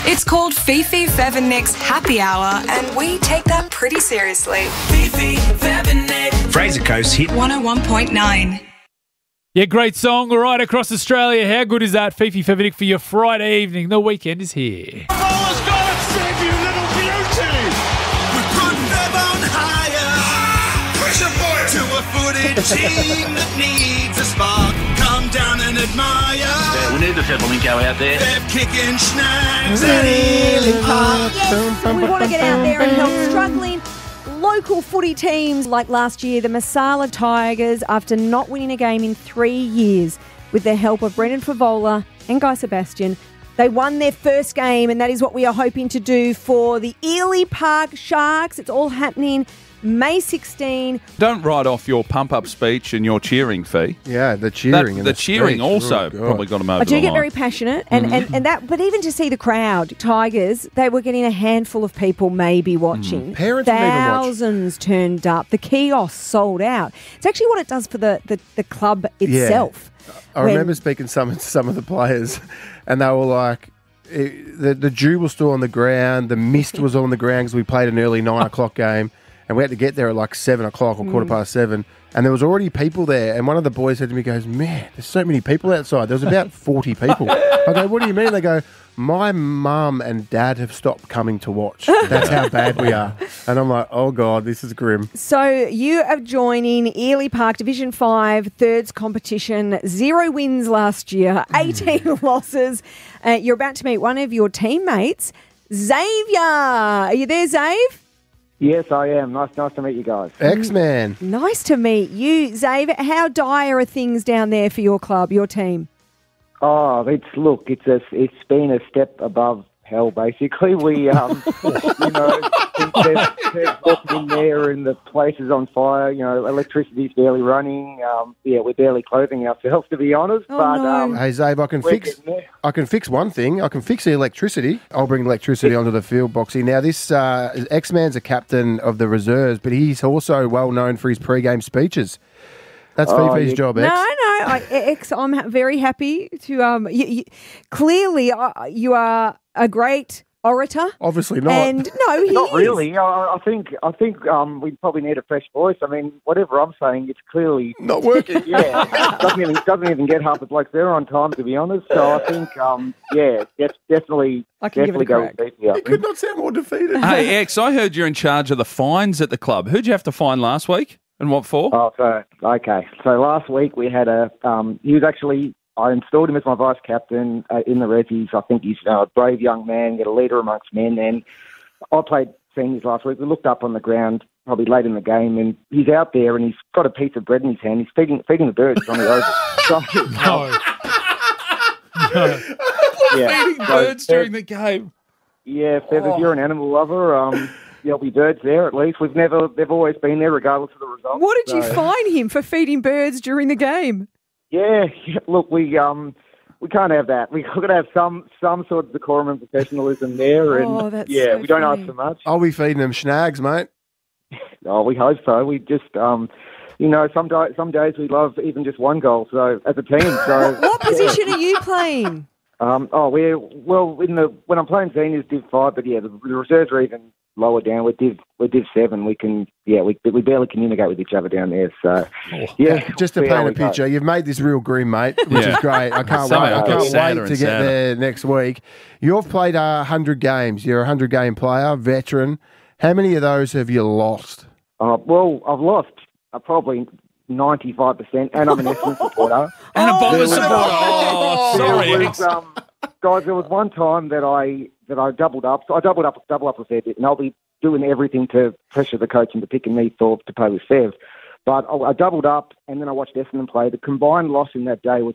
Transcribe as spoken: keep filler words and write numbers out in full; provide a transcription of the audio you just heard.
It's called Fifi, Fev and Nick's Happy Hour, and we take that pretty seriously. Fifi, Fev and Nick. Fraser Coast hit one oh one point nine. Yeah, great song right across Australia. How good is that? Fifi, Fev and Nick for your Friday evening. The weekend is here. Ball's got it, save you, little beauty. We put Fev on higher. Push a boy to a footed team that needs a spark. Come down and admire. Yeah, we need the Fev out there. Fev kicking snags at Ely Park. Yes, we want to get out there and help struggling local footy teams like last year, the Masala Tigers, after not winning a game in three years with the help of Brendan Favola and Guy Sebastian. They won their first game, and that is what we are hoping to do for the Ely Park Sharks. It's all happening May sixteenth. Don't write off your pump-up speech and your cheering fee. Yeah, the cheering. That, and the, the cheering speech. also Oh, God. probably got them over I do the get line. very passionate, and, Mm-hmm. and, and that. But even to see the crowd, Tigers, they were getting a handful of people maybe watching. Mm. Parents didn't even watch. Thousands turned up. The kiosks sold out. It's actually what it does for the, the, the club itself. I when- remember speaking to some, some of the players, and they were like, it, the, the dew was still on the ground, the mist was on the ground because we played an early nine o'clock game, and we had to get there at like seven o'clock or quarter past seven, and there was already people there, and one of the boys said to me, he goes, man, there's so many people outside. There was about forty people. I go, what do you mean? They go, my mum and dad have stopped coming to watch. That's how bad we are. And I'm like, oh, God, this is grim. So you are joining Ely Park Division five thirds competition. Zero wins last year, eighteen losses. Uh, you're about to meet one of your teammates, Xavier. Are you there, Xav? Yes, I am. Nice, nice to meet you guys. X-Man. Nice to meet you, Xav. How dire are things down there for your club, your team? Oh, it's look, it's a, it's been a step above hell. Basically, we, um, you know, there's, there's walking in there and the place is on fire. You know, electricity's barely running. Um, yeah, we're barely clothing ourselves, to be honest. Oh, but no. um, Hey, Zabe, I can we're fix getting there. I can fix one thing. I can fix the electricity. I'll bring electricity onto the field, Boxy. Now, this uh, X-Man's a captain of the reserves, but he's also well known for his pre-game speeches. That's Oh, Fifi's you- job, No, X. no, I, X, I'm ha- very happy to. Um, you, you, clearly, uh, you are a great orator. Obviously not. And no, he Not is. really. I, I think I think um, we probably need a fresh voice. I mean, whatever I'm saying, it's clearly Not working. yeah. doesn't even doesn't even get half the blokes there on time, to be honest. So I think um, yeah, def- definitely I can give it definitely a go crack. with Fifi, I He think. could not sound more defeated. Hey, X, I heard you're in charge of the fines at the club. Who'd you have to fine last week and what for? Oh, so okay. So last week we had a. Um, he was actually. I installed him as my vice captain uh, in the Rezzies. I think he's uh, a brave young man, get a leader amongst men. And I played seniors last week. We looked up on the ground probably late in the game, and he's out there and he's got a piece of bread in his hand. He's feeding feeding the birds on the oval. So, No. yeah, Feeding so, birds during the game. Yeah, Fev, if you're an animal lover, um, there'll be birds there at least. We've never, they've always been there regardless of the result. What did you So- fine him for feeding birds during the game? Yeah, yeah, look, we um, we can't have that. We've got to have some some sort of decorum and professionalism there. And Oh, that's yeah, so we don't funny. ask for much. I'll be feeding them schnags, mate. Oh, we hope so. We just um, you know, some di- some days we love even just one goal. So as a team, so What position are you playing? um, oh, we're well in the when I'm playing seniors Div five, but yeah, the, the reserves are even lower down. We're Div we're Div seven. We can yeah, we we barely communicate with each other down there. So yeah, Just to we'll see how paint a we go. picture, you've made this real grim, mate, which Yeah. is great. I can't wait. Somehow I it can't gets sadder wait and to get sadder. there next week. You've played uh, one hundred games. You're a one hundred game player, veteran. How many of those have you lost? Uh, well, I've lost uh, probably ninety-five percent, and I'm an Essendon supporter. And a bomber There was, supporter. Oh, there sorry, was, X. um, guys, there was one time that I that I doubled up. So I doubled up, double up a fair bit, and I'll be doing everything to pressure the coach into picking me for to play with Fev. But I, I doubled up, and then I watched Essendon play. The combined loss in that day was